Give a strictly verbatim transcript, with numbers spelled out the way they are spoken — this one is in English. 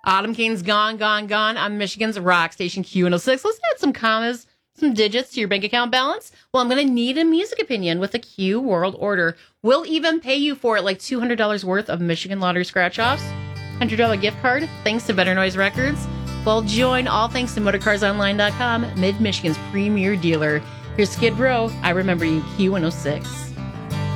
Autumn Kane's gone, gone, gone on Michigan's rock station Q one oh six. Let's add some commas, some digits to your bank account balance. Well, I'm going to need a music opinion with a Q World Order. We'll even pay you for it, like two hundred dollars worth of Michigan Lottery scratch-offs, one hundred dollars gift card, thanks to Better Noise Records. Well, join all thanks to motorcars online dot com, Mid-Michigan's premier dealer. Here's Skid Row, I Remember You, Q one oh six.